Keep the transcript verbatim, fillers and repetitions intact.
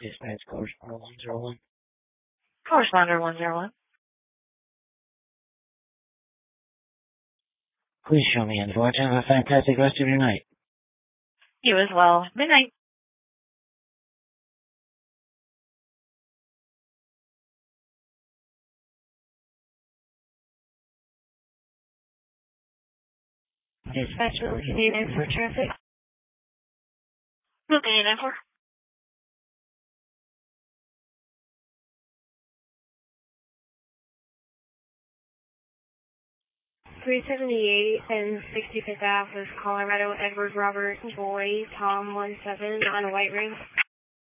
Dispatch correspondent one zero one. Corresponder one zero one. Please show me in. Watch. Have a fantastic rest of your night. You as well. Midnight. Dispatch, what would you need in for traffic? Looking in for. three seventy-eight and sixty-fifth Avenue, Colorado, Edward Robert Boy, Tom one seven on a white ring.